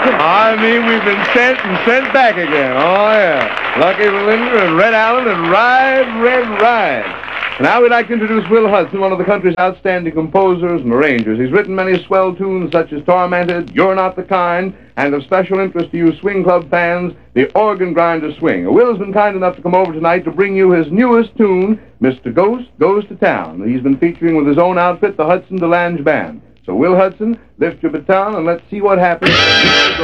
I mean, we've been sent and sent back again. Oh, yeah. Lucky Belinda and Red Allen and Ride, Red Ride. Now we'd like to introduce Will Hudson, one of the country's outstanding composers and arrangers. He's written many swell tunes such as Tormented, You're Not the Kind, and of special interest to you swing club fans, the Organ Grinder Swing. Will's been kind enough to come over tonight to bring you his newest tune, Mr. Ghost Goes to Town. He's been featuring with his own outfit, the Hudson DeLange Band. So, Will Hudson, lift your baton and let's see what happens.